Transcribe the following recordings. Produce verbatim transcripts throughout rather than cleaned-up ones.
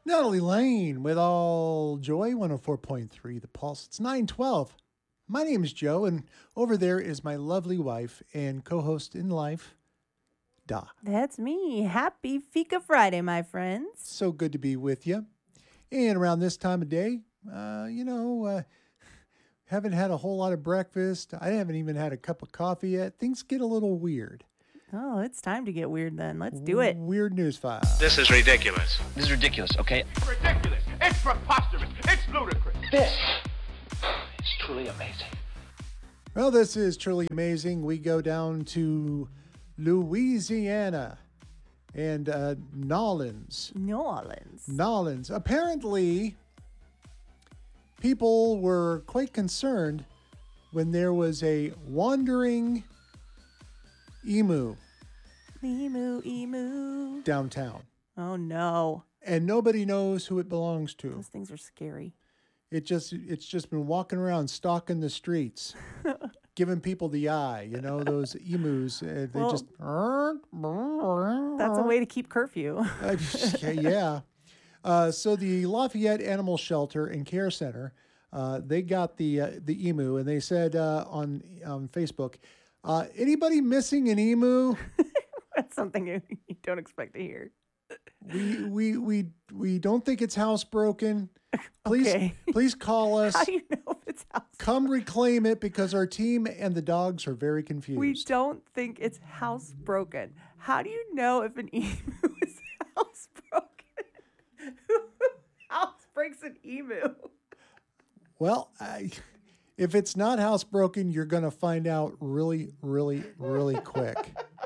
Natalie Lane with All Joy, one oh four point three The Pulse. It's nine twelve. My name is Joe, and over there is my lovely wife and co-host in life, Da. That's me. Happy Fika Friday, my friends. So good to be with you. And around this time of day, uh, you know, uh, haven't had a whole lot of breakfast. I haven't even had a cup of coffee yet. Things get a little weird. Oh, it's time to get weird then. Let's do it. Weird news file. This is ridiculous. This is ridiculous, okay? It's ridiculous. It's preposterous. It's ludicrous. This is truly amazing. Well, this is truly amazing. We go down to Louisiana and uh, Nolens. New Orleans. Nolens. Apparently, people were quite concerned when there was a wandering emu Emu, emu. downtown. Oh, no. And nobody knows who it belongs to. Those things are scary. It just it's just been walking around stalking the streets, giving people the eye. You know, those emus, uh, they Well, just That's a way to keep curfew. Uh, yeah. Uh, so the Lafayette Animal Shelter and Care Center, uh, they got the uh, the emu, and they said uh, on on Facebook, uh, anybody missing an emu? That's something you you don't expect to hear. We we we we don't think it's housebroken. Please Okay. please call us. How do you know if it's house? Come reclaim it because our team and the dogs are very confused. We don't think it's housebroken. How do you know if an emu is housebroken? Who house breaks an emu? Well, I, if it's not housebroken, you're going to find out really, really, really quick.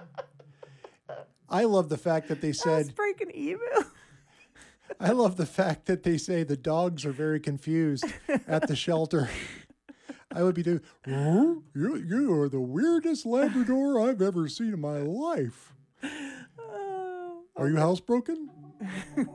I love the fact that they said, Housebreak an emu? I love the fact that they say the dogs are very confused at the shelter. I would be doing, "Huh? you, you are the weirdest Labrador I've ever seen in my life. Oh, Are you housebroken?